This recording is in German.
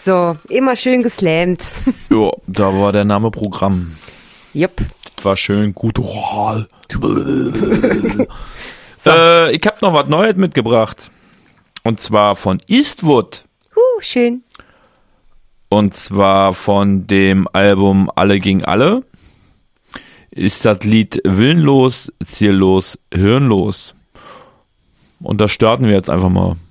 So, immer schön geslammt. Ja, da war der Name Programm. Jupp. War schön guttural. Ich hab noch was Neues mitgebracht. Und zwar von Eastwood. Schön. Und zwar von dem Album Alle gegen Alle. Ist das Lied Willenlos, ziellos, hirnlos. Und da starten wir jetzt einfach mal.